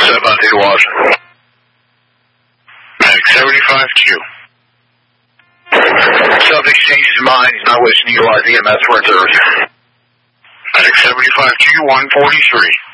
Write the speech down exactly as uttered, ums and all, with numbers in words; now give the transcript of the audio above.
seven eight Washington. Medic seventy-five Q. Subject changed his mind. He's not wishing to utilize E M S for reserves. Medic seventy-five Q one forty-three.